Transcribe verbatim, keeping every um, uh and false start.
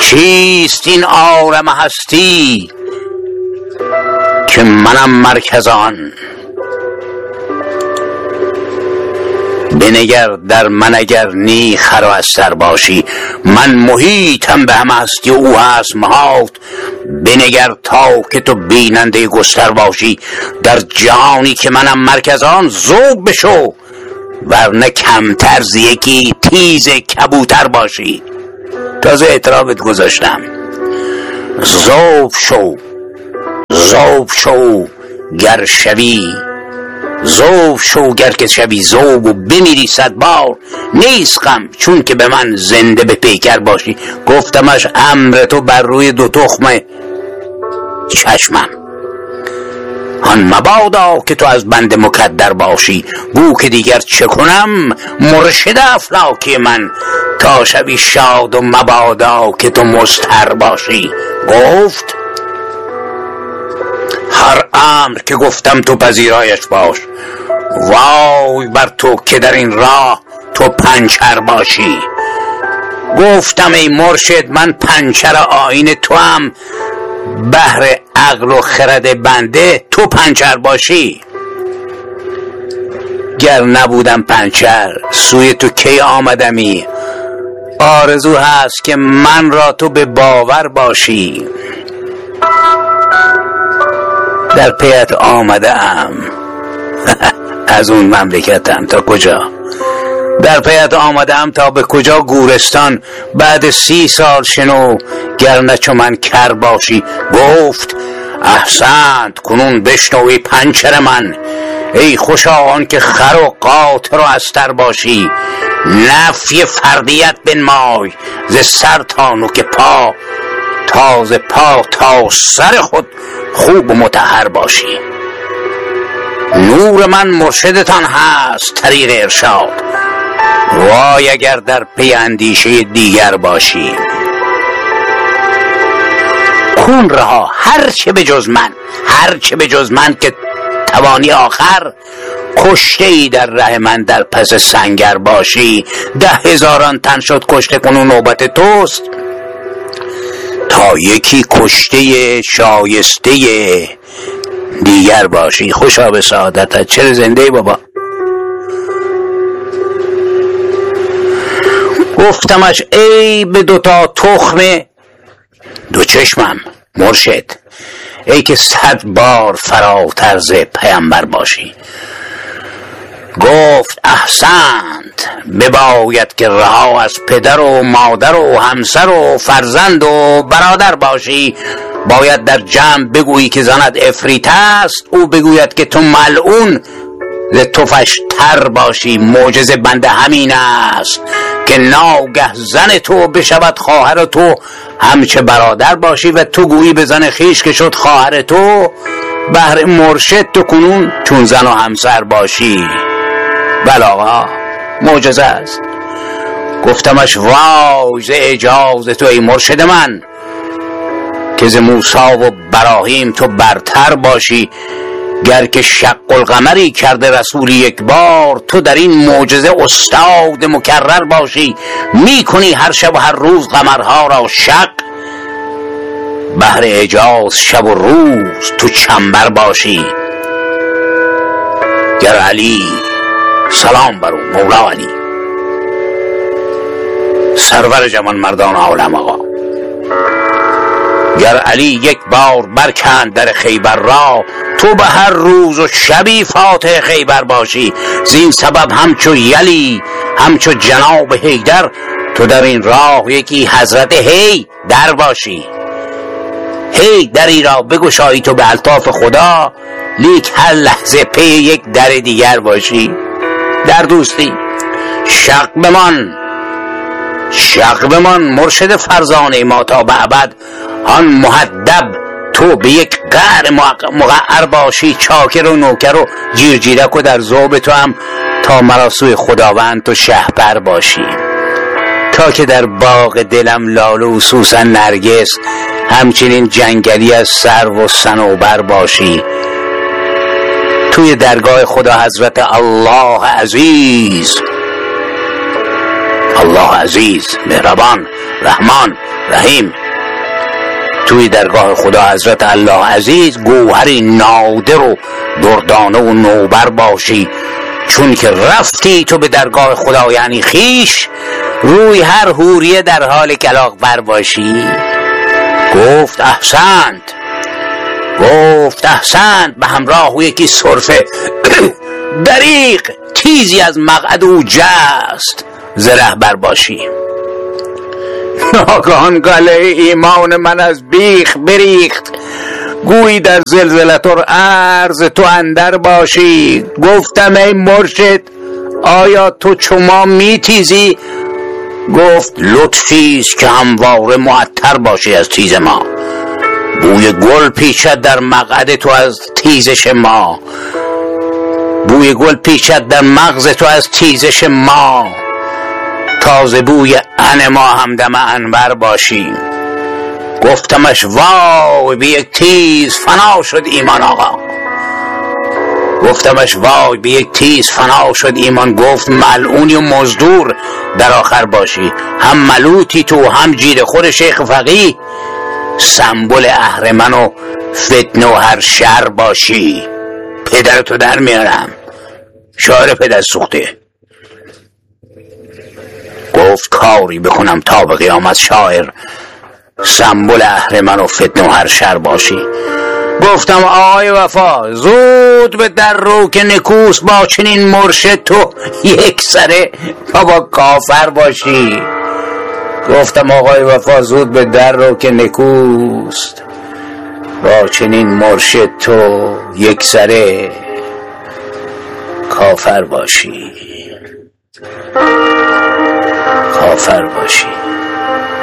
چیست این عالم هستی که منم مرکز آن؟ بنگر در من اگر نی خر و استر باشی، من محیطم به همه هستی او هست محاط. بنگر تا که تو بیننده گستر باشی، در جهانی که منم مرکز آن ذوب بشو، ورنه کمتر ز یکی تیز کبوتر باشی. تازه اعترافت گذاشتم. ذوب شو ذوب شو گر شوی، ذوب شو گر که شوی ذوب و بمیری صد بار. نیست غم چون که به من زنده به پیکر باشی. گفتمش امر تو بر روی دو تخم چشمم، آن مبادا که تو از بند مکدر باشی. گو که دیگر چه کنم مرشد افلاکی من، تا شوی شاد و مبادا که تو مضطر باشی. گفت هر امر که گفتم تو پذیرایش باش. وای بر تو که در این راه تو پنچر باشی. گفتم ای مرشد من پنچر آیین تو هم، بهر عقل و خرد بنده تو پنچر باشی. گر نبودم پنچر سوی تو کی آمدمی. آرزو هست که من را تو به باور باشی. در پیت آمدم از اون مملکتم تا کجا؟ در پیت آمدم تا به کجا گورستان. بعد سی سال شنو گر نه چو من کر باشی. گفت احسنت کنون بشنوی پنچر من. ای خوشا آن که خر و قاطر و استر باشی. نفی فردیت بنمای ز سر تا نوک پا، تا ز پا تا سر خود خوب و مطهر باشی. نور من مرشدتان هست طریق ارشاد. وای اگر در پی اندیشه دیگر باشی. کون رها هر چه به جز من، هر چه به جز من که توانی آخر. کشته ای در ره من در پس سنگر باشی. ده هزاران تن شد کشته کنون نوبت توست، تا یکی کشته شایسته دیگر باشی. خوشا به سعادتت. چرا زنده ای بابا؟ گفتمش ای به دوتا تخم دو چشمم مرشد، ای که صد بار فراتر ز پیامبر باشی. گفت احسنت بباید که رها از پدر و مادر و همسر و فرزند و برادر باشی. باید در جمع بگویی که زنت افریت است، او بگوید که تو ملعون ز تفش تر باشی. معجزه بنده همین است که ناگه زن تو بشود خواهر تو، همچه برادر باشی و تو گویی به زن خیش که شد خواهر تو. بهر مرشد تو کنون چون زن و همسر باشی. بله آقا معجزه است. گفتمش وای ز اعجاز تو ای مرشد من، که ز موسی و براهیم تو برتر باشی. گر که شق القمری کرده رسول یک بار، تو در این معجزه استاد مکرر باشی. می کنی هر شب و هر روز قمرها را شق، بهر اعجاز شب و روز تو چنبر باشی. گر علی سلام برو مولا علی، سرور جوان مردان عالم آقا. گر علی یک بار برکند در خیبر را، تو به هر روز و شبی فاتح خیبر باشی. زین سبب همچو یلی همچو جناب حیدر، تو در این راه یکی حضرت هی در باشی. هی دری را بگشایی تو به الطاف خدا، لیک هر لحظه پی یک در دیگر باشی. در دوستی شق بمان شق بمان مرشد فرزانه ما تا به ابد. آن مهدب تو به یک قعر مقعر باشی. چاکر و نوکر و جیر جیرک و در ذوب تو هم تا مراسوی خداوند تو شهپر باشی. تا که در باغ دلم لاله و سوسن نرگس، همچنین جنگلی از سرو و صنوبر باشی. توی درگاه خدا حضرت الله عزیز، الله عزیز مهربان رحمان رحیم، توی درگاه خدا حضرت الله عزیز گوهری نادر و دردانه و نوبر باشی، چون که رفتی تو به درگاه خدا یعنی خیش، روی هر حوریه در حال کلاغ بر باشی. گفت احسنت، گفت احسنت، به همراه یکی صرفه دریغ تیزی از مقعد او جست، زره بر باشی. ناگهان گله ایمان من از بیخ بریخت، گویی در زلزلتور عرض تو اندر باشی. گفتم ای مرشد آیا تو چما می تیزی؟ گفت لطفیست که همواره معطر باشی از تیز ما، بوی گل پیچد در مقعد تو از تیزش ما، بوی گل پیچد در مغز تو از تیزش ما، تازه بوی ان ما همدم انور باشی. گفتمش وای به یک تیز فنا شد ایمان آقا، گفتمش وای به یک تیز فنا شد ایمان. گفت ملعونی و مزدور در آخر باشی، هم ملوتی تو هم جیر خور شیخ فقیه، سنبل اهرمن و فتنه و هر شر باشی. پدرتو در میارم، شاعر پدر سوخته. گفت کاری بکنم تا به قیامت شاعر سنبل اهرمن و فتنه و هر شر باشی. گفتم آقای وفا زود به در رو که نکوس با چنین مرشد تو یک سره بابا کافر باشی. گفتم آقای وفا زود به در رو که نکوست با چنین مرشد تو یک سره کافر باشی، کافر باشی.